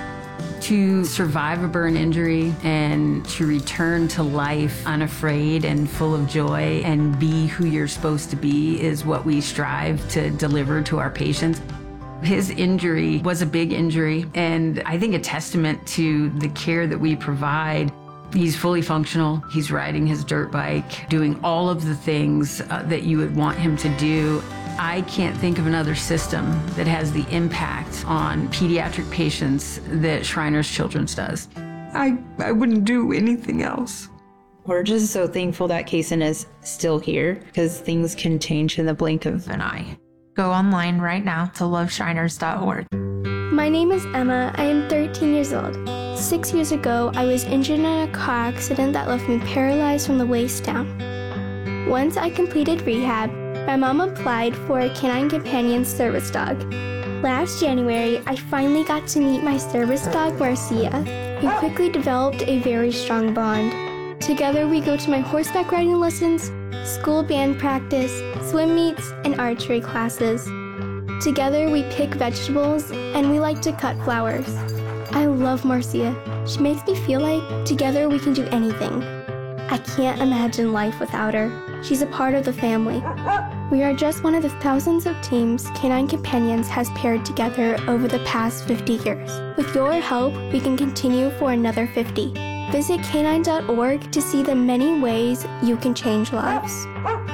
S34: To survive a burn injury and to return to life unafraid and full of joy and be who you're supposed to be is what we strive to deliver to our patients. His injury was a big injury, and I think a testament to the care that we provide. He's fully functional. He's riding his dirt bike, doing all of the things that you would want him to do. I can't think of another system that has the impact on pediatric patients that Shriners Children's does.
S7: I wouldn't do anything else.
S32: We're just so thankful that Kason is still here because things can change in the blink of an eye.
S7: Go online right now to loveshriners.org.
S18: My name is Emma. I am 13 years old. 6 years ago, I was injured in a car accident that left me paralyzed from the waist down. Once I completed rehab, my mom applied for a Canine Companion service dog. Last January, I finally got to meet my service dog, Marcia. We quickly developed a very strong bond. Together, we go to my horseback riding lessons, school band practice, swim meets, and archery classes. Together, we pick vegetables, and we like to cut flowers. I love Marcia. She makes me feel like together we can do anything. I can't imagine life without her. She's a part of the family. We are just one of the thousands of teams Canine Companions has paired together over the past 50 years. With your help, we can continue for another 50. Visit canine.org to see the many ways you can change lives.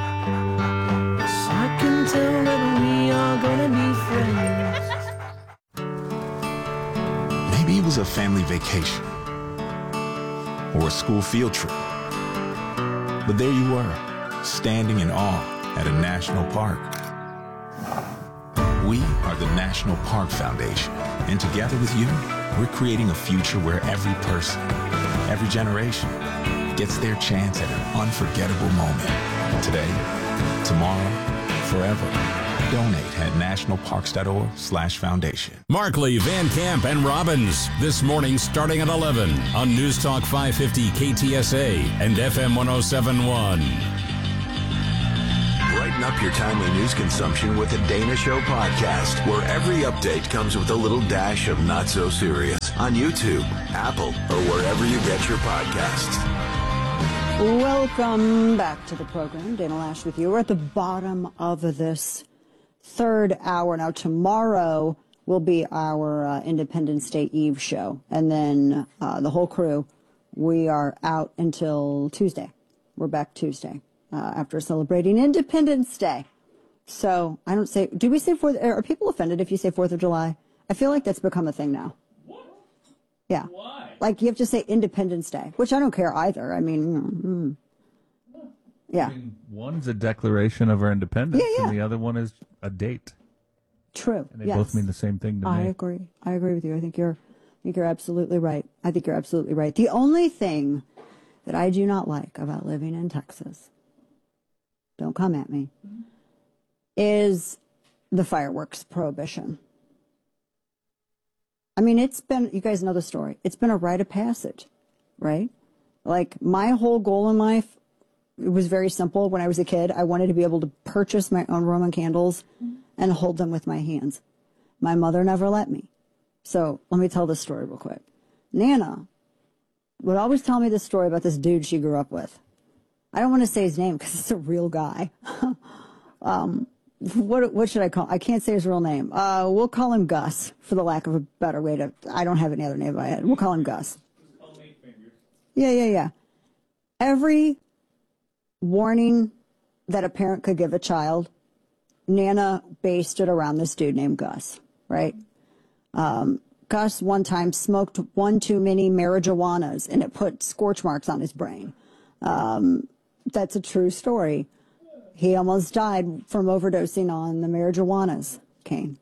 S35: I can tell that we are gonna be friends.
S36: Maybe it was a family vacation or a school field trip. But there you were, standing in awe at a national park. We are the National Park Foundation, and together with you, we're creating a future where every person, every generation gets their chance at an unforgettable moment. Today, tomorrow, forever. Donate at nationalparks.org/foundation.
S9: Markley, Van Camp, and Robbins. This morning starting at 11 on News Talk 550 KTSA and FM 1071.
S2: Brighten up your timely news consumption with the Dana Show podcast, where every update comes with a little dash of not so serious on YouTube, Apple, or wherever you get your podcasts.
S1: Welcome back to the program. Dana Loesch with you. We're at the bottom of this third hour. Now, tomorrow will be our Independence Day Eve show. And then the whole crew, we are out until Tuesday. We're back Tuesday after celebrating Independence Day. So I don't say, do we say 4th? Are people offended if you say 4th of July? I feel like that's become a thing now.
S3: What?
S1: Yeah.
S3: Why?
S1: Like you have to say Independence Day, which I don't care either. I mean, yeah.
S3: I mean, one's a declaration of our independence,
S1: Yeah.
S3: and the other one is a date.
S1: True.
S3: And they
S1: yes.
S3: both mean the same thing to
S1: I
S3: me.
S1: agree. I agree with you. I think you're absolutely right. I think you're absolutely right. The only thing that I do not like about living in Texas, don't come at me, is the fireworks prohibition. I mean, it's been, you guys know the story. It's been a rite of passage, right? Like my whole goal in life, it was very simple. When I was a kid, I wanted to be able to purchase my own Roman candles and hold them with my hands. My mother never let me. So let me tell this story real quick. Nana would always tell me this story about this dude she grew up with. I don't want to say his name because it's a real guy. What should I call? I can't say his real name. We'll call him Gus for the lack of a better way to. I don't have any other name in my head. We'll call him Gus. Yeah. Every warning that a parent could give a child, Nana based it around this dude named Gus, right? Gus one time smoked one too many marijuanas and it put scorch marks on his brain. That's a true story. He almost died from overdosing on the marijuanas, Kane.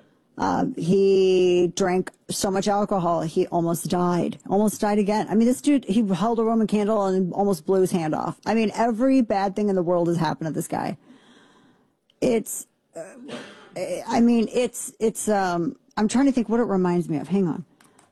S1: He drank so much alcohol, he almost died again. I mean, this dude, he held a Roman candle and almost blew his hand off. I mean, every bad thing in the world has happened to this guy. I'm trying to think what it reminds me of. Hang on.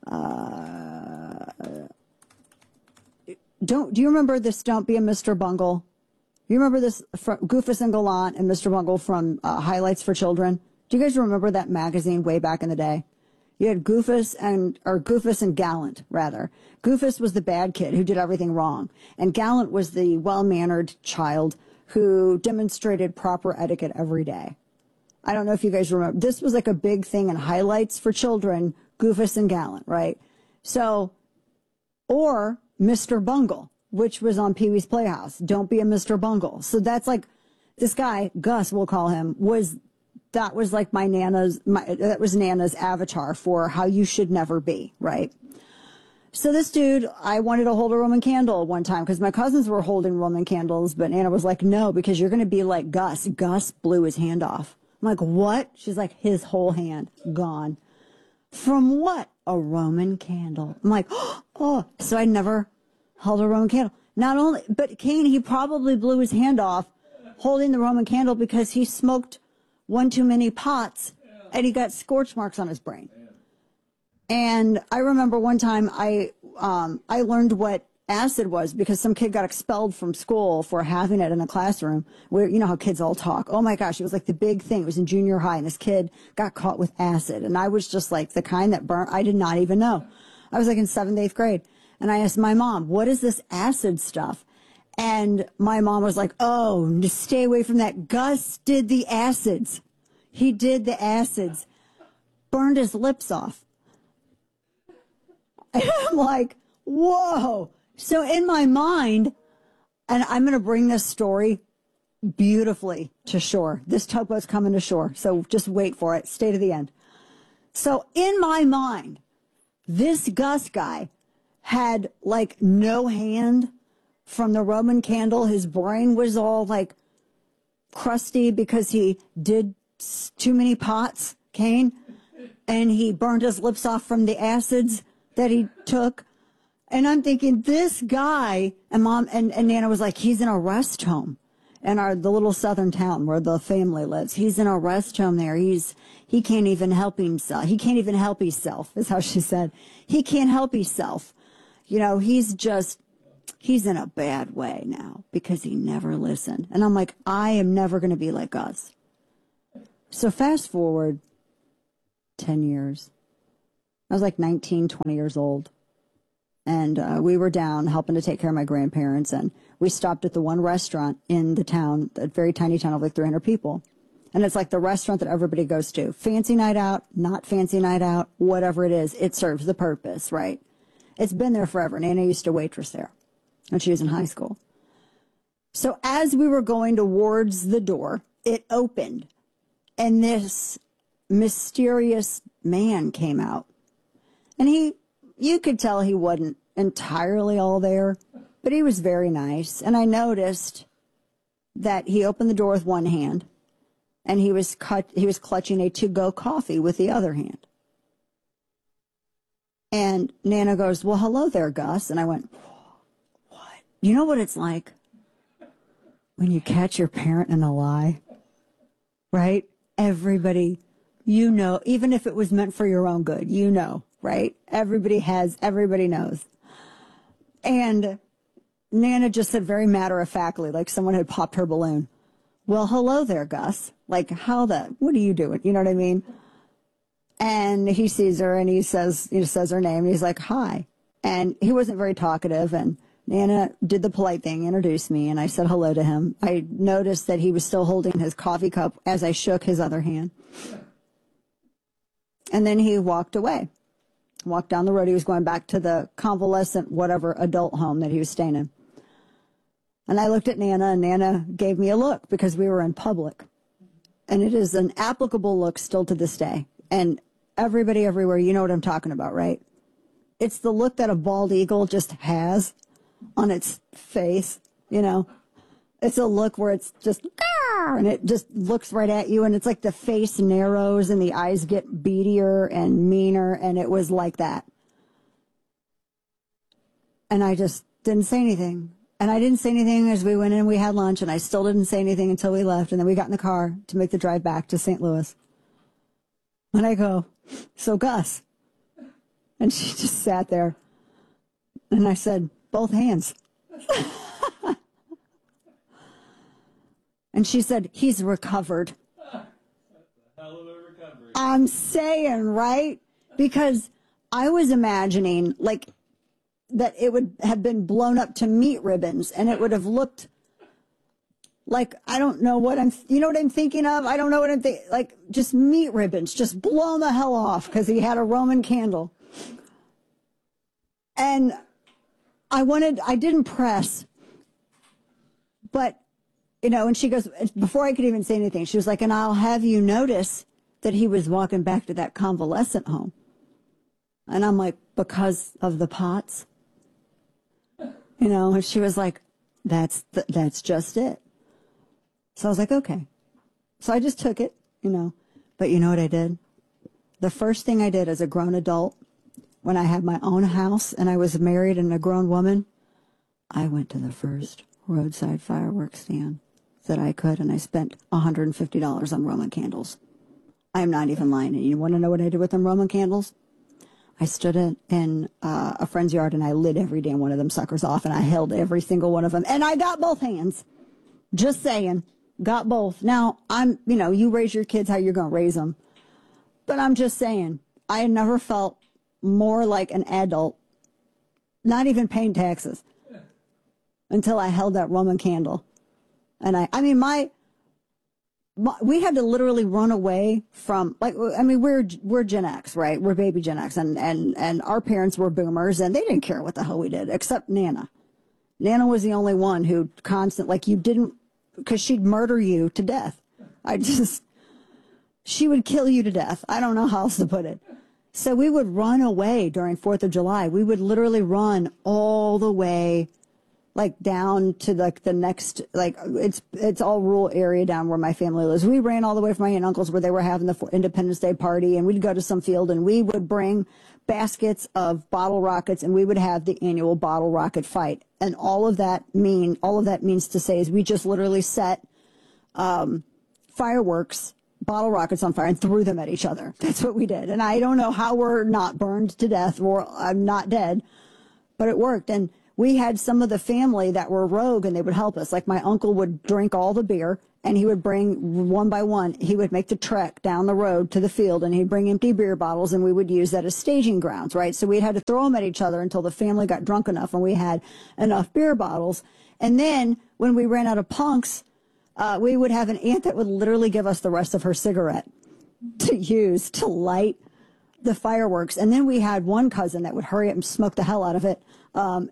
S1: Do you remember this Don't Be a Mr. Bungle? You remember this from Goofus and Gallant and Mr. Bungle from Highlights for Children? Do you guys remember that magazine way back in the day? You had Goofus and Gallant, rather. Goofus was the bad kid who did everything wrong. And Gallant was the well-mannered child who demonstrated proper etiquette every day. I don't know if you guys remember. This was like a big thing in Highlights for Children, Goofus and Gallant, right? So, or Mr. Bungle, which was on Pee-wee's Playhouse. Don't be a Mr. Bungle. So that's like, this guy, Gus, we'll call him, that was like that was Nana's avatar for how you should never be, right? So this dude, I wanted to hold a Roman candle one time because my cousins were holding Roman candles, but Nana was like, no, because you're going to be like Gus. Gus blew his hand off. I'm like, what? She's like, his whole hand gone. From what? A Roman candle. I'm like, oh, so I never held a Roman candle. Not only, but Kane, he probably blew his hand off holding the Roman candle because he smoked one too many pots and he got scorch marks on his brain. And I remember one time I learned what acid was because some kid got expelled from school for having it in a classroom where, you know how kids all talk. Oh my gosh, it was like the big thing. It was in junior high and this kid got caught with acid. And I was just like the kind that burnt. I did not even know. I was like in 7th, 8th grade. And I asked my mom, what is this acid stuff? And my mom was like, oh, just stay away from that. Gus did the acids. He did the acids. Burned his lips off. And I'm like, whoa. So in my mind, and I'm going to bring this story beautifully to shore. This tugboat's coming to shore. So just wait for it. Stay to the end. So in my mind, this Gus guy had like no hand from the Roman candle. His brain was all like crusty because he did too many pots, Kane, and he burned his lips off from the acids that he took. And I'm thinking, this guy, and Mom and Nana was like, he's in a rest home in the little southern town where the family lives. He's in a rest home there. He can't even help himself. He can't even help himself, is how she said. He can't help himself. You know, he's in a bad way now because he never listened. And I'm like, I am never going to be like Gus. So fast forward 10 years. I was like 19, 20 years old. And we were down helping to take care of my grandparents. And we stopped at the one restaurant in the town, a very tiny town of like 300 people. And it's like the restaurant that everybody goes to. Fancy night out, not fancy night out, whatever it is, it serves the purpose, right? It's been there forever. Nana used to waitress there when she was in high school. So as we were going towards the door, it opened. And this mysterious man came out. And you could tell he wasn't entirely all there, but he was very nice. And I noticed that he opened the door with one hand and he was clutching a to-go coffee with the other hand. And Nana goes, well, hello there, Gus. And I went, what? You know what it's like when you catch your parent in a lie, right? Everybody, you know, even if it was meant for your own good, you know, right? Everybody knows. And Nana just said very matter-of-factly, like someone had popped her balloon. Well, hello there, Gus. Like, what are you doing? You know what I mean? And he sees her and he says her name and he's like, hi. And he wasn't very talkative, and Nana did the polite thing, introduced me, and I said hello to him. I noticed that he was still holding his coffee cup as I shook his other hand. And then he walked away. Walked down the road. He was going back to the convalescent, whatever, adult home that he was staying in. And I looked at Nana, and Nana gave me a look because we were in public. And it is an applicable look still to this day. And everybody everywhere, you know what I'm talking about, right? It's the look that a bald eagle just has on its face, you know? It's a look where it's just, and it just looks right at you, and it's like the face narrows and the eyes get beadier and meaner, and it was like that. And I just didn't say anything. And I didn't say anything as we went in and we had lunch, and I still didn't say anything until we left, and then we got in the car to make the drive back to St. Louis. And I go, so Gus. And she just sat there. And I said, both hands. And she said, he's recovered. Hell of a recovery. I'm saying, right? Because I was imagining, like, that it would have been blown up to meat ribbons, and it would have looked like, I don't know what you know what I'm thinking of? I don't know what I'm thinking, like, just meat ribbons, just blown the hell off because he had a Roman candle. And I didn't press, but, you know, and she goes, before I could even say anything, she was like, and I'll have you notice that he was walking back to that convalescent home. And I'm like, because of the pots? You know, and she was like, that's just it. So I was like, okay. So I just took it, you know. But you know what I did? The first thing I did as a grown adult, when I had my own house and I was married and a grown woman, I went to the first roadside fireworks stand that I could, and I spent $150 on Roman candles. I'm not even lying. And you want to know what I did with them Roman candles? I stood in a friend's yard and I lit every damn one of them suckers off, and I held every single one of them, and I got both hands. Just saying, got both. Now, you know, you raise your kids how you're going to raise them. But I'm just saying, I had never felt more like an adult, not even paying taxes, until I held that Roman candle. And we had to literally run away from, like, I mean, we're Gen X, right? We're baby Gen X, and our parents were boomers, and they didn't care what the hell we did, except Nana. Nana was the only one who because she'd murder you to death. She would kill you to death. I don't know how else to put it. So we would run away during 4th of July. We would literally run all the way, like, down to, like, the next, like, it's all rural area down where my family lives. We ran all the way from my aunt and uncle's where they were having the Independence Day party, and we'd go to some field, and we would bring baskets of bottle rockets, and we would have the annual bottle rocket fight. And all of that means to say is we just literally set fireworks, bottle rockets on fire and threw them at each other. That's what we did. And I don't know how we're not burned to death or I'm not dead, but it worked. And we had some of the family that were rogue and they would help us. Like my uncle would drink all the beer and he would bring one by one, he would make the trek down the road to the field and he'd bring empty beer bottles and we would use that as staging grounds, right? So we'd had to throw them at each other until the family got drunk enough and we had enough beer bottles. And then when we ran out of punks, we would have an aunt that would literally give us the rest of her cigarette to use to light the fireworks. And then we had one cousin that would hurry up and smoke the hell out of it. And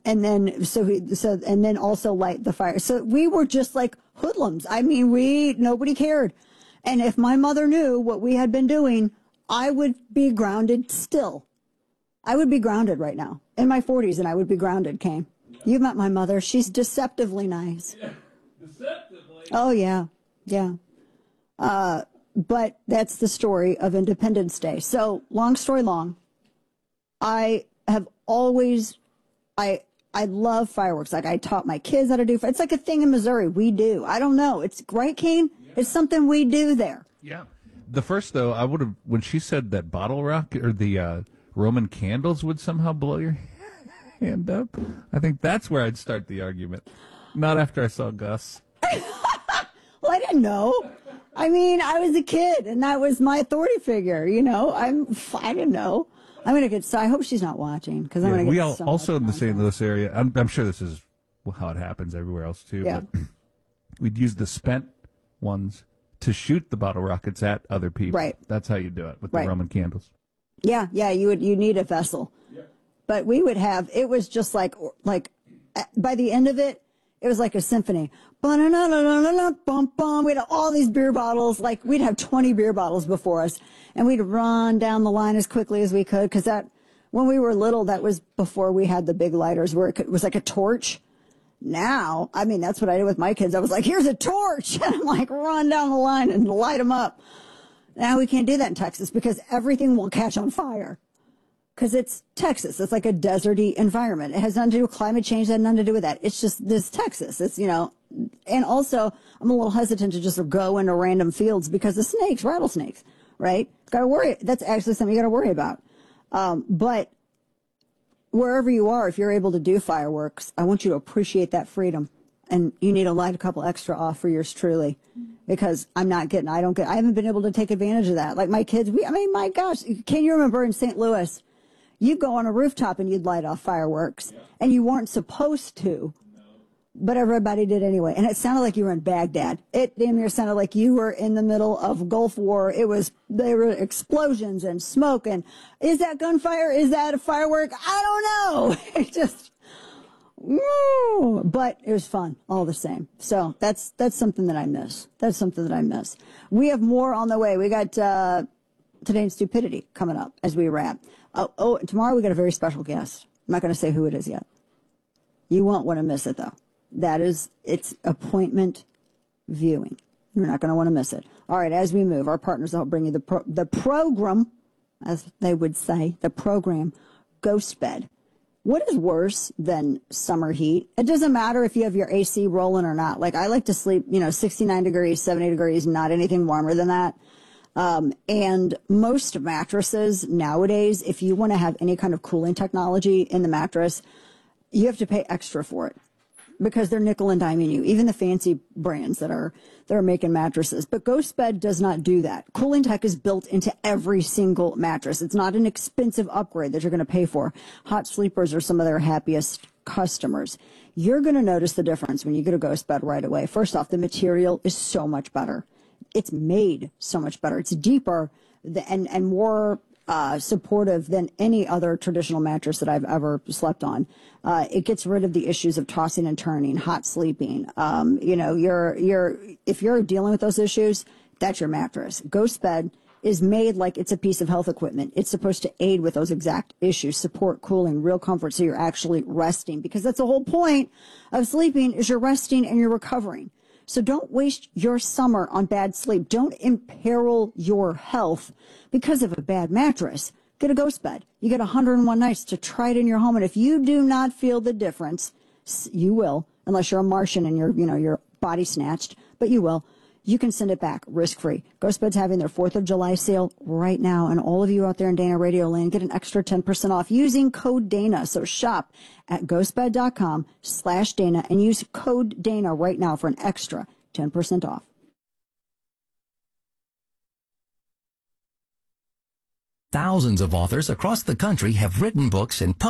S1: then also light the fire. So we were just like hoodlums. I mean, nobody cared. And if my mother knew what we had been doing, I would be grounded still. I would be grounded right now in my 40s and I would be grounded, Kane. You've met my mother. She's deceptively nice. Yeah, deceptively. Oh, yeah. Yeah. But that's the story of Independence Day. So long story long, I have always, I love fireworks. Like I taught my kids how to do, it's like a thing in Missouri. We do. I don't know. It's right, Kane. Yeah. It's something we do there.
S3: Yeah. The first though, I would have, when she said that bottle rocket or the Roman candles would somehow blow your hand up, I think that's where I'd start the argument. Not after I saw Gus.
S1: Well, I didn't know. I mean, I was a kid, and that was my authority figure. You know, I didn't know. I'm gonna get. So I hope she's not watching because I'm gonna get.
S3: We all also in the St. Louis area. I'm sure this is how it happens everywhere else too.
S1: Yeah.
S3: But we'd use the spent ones to shoot the bottle rockets at other people.
S1: Right.
S3: That's how you do it with the Roman candles.
S1: Yeah. You need a vessel. Yeah. But we would have. It was just like by the end of it. It was like a symphony. We'd have all these beer bottles. Like we'd have 20 beer bottles before us, and we'd run down the line as quickly as we could. Because when we were little, that was before we had the big lighters, where it was like a torch. Now, I mean, that's what I did with my kids. I was like, "Here's a torch," and I'm like, run down the line and light them up. Now we can't do that in Texas because everything will catch on fire. Because it's Texas. It's like a deserty environment. It has nothing to do with climate change. It has nothing to do with that. It's just this Texas. It's, and also I'm a little hesitant to just go into random fields because of snakes, rattlesnakes, right? Got to worry. That's actually something you got to worry about. But wherever you are, if you're able to do fireworks, I want you to appreciate that freedom. And you need to light a couple extra off for yours truly. Because I haven't been able to take advantage of that. Like my kids, my gosh, can you remember in St. Louis? You'd go on a rooftop and you'd light off fireworks, and you weren't supposed to, but everybody did anyway. And it sounded like you were in Baghdad. It damn near sounded like you were in the middle of Gulf War. There were explosions and smoke, and is that gunfire? Is that a firework? I don't know. It just, woo! But it was fun all the same. So that's something that I miss. That's something that I miss. We have more on the way. We got Today in Stupidity coming up as we wrap. Oh, tomorrow we got a very special guest. I'm not going to say who it is yet. You won't want to miss it, though. It's appointment viewing. You're not going to want to miss it. All right, as we move, our partners will bring you the program, as they would say, the program, Ghost Bed. What is worse than summer heat? It doesn't matter if you have your AC rolling or not. Like, I like to sleep, 69 degrees, 70 degrees, not anything warmer than that. And most mattresses nowadays, if you want to have any kind of cooling technology in the mattress, you have to pay extra for it because they're nickel and diming you, even the fancy brands that are making mattresses. But Ghost Bed does not do that. Cooling tech is built into every single mattress. It's not an expensive upgrade that you're going to pay for. Hot sleepers are some of their happiest customers. You're going to notice the difference when you get a Ghost Bed right away. First off, the material is so much better. It's made so much better. It's deeper and more supportive than any other traditional mattress that I've ever slept on. It gets rid of the issues of tossing and turning, hot sleeping. If you're dealing with those issues, that's your mattress. Ghost Bed is made like it's a piece of health equipment. It's supposed to aid with those exact issues, support, cooling, real comfort, so you're actually resting. Because that's the whole point of sleeping is you're resting and you're recovering. So don't waste your summer on bad sleep. Don't imperil your health because of a bad mattress. get a ghost bed. You get 101 nights to try it in your home. And if you do not feel the difference, you will, unless you're a Martian and your body snatched, but you will. You can send it back risk-free. GhostBed's having their 4th of July sale right now, and all of you out there in Dana Radio Land get an extra 10% off using code Dana. So shop at ghostbed.com/Dana and use code Dana right now for an extra 10% off.
S4: Thousands of authors across the country have written books and published